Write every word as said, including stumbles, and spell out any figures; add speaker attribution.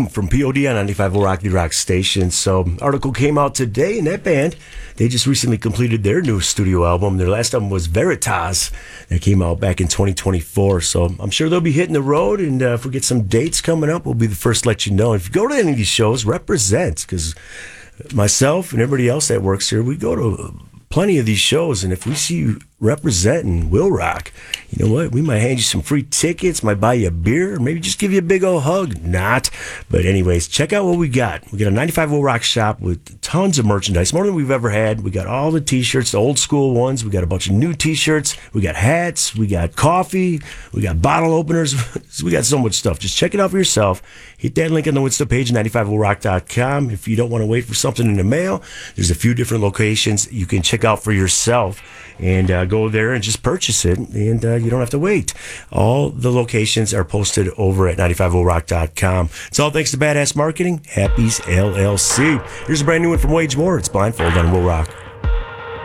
Speaker 1: Boom from P O D on ninety-five point oh Rock the Rock Station. So, article came out today, and that band, they just recently completed their new studio album. Their last album was Veritas. That came out back in twenty twenty-four. So, I'm sure they'll be hitting the road, and uh, if we get some dates coming up, we'll be the first to let you know. If you go to any of these shows, represent, because myself and everybody else that works here, we go to plenty of these shows, and if we see you representing Will Rock, you know what? We might hand you some free tickets, might buy you a beer, or maybe just give you a big old hug. Not. But anyways, check out what we got. We got a ninety-five Will Rock shop with tons of merchandise, more than we've ever had. We got all the t-shirts, the old school ones. We got a bunch of new t-shirts. We got hats. We got coffee. We got bottle openers. We got so much stuff. Just check it out for yourself. Hit that link on the Winsta page, ninety-five will rock dot com. If you don't want to wait for something in the mail, there's a few different locations you can check out for yourself, and uh, go there and just purchase it, and uh, you don't have to wait. All the locations are posted over at ninety-five will rock dot com. It's all thanks to Badass Marketing, Happy's L L C. Here's a brand new one from Wage Moore. It's Blindfold on Will Rock.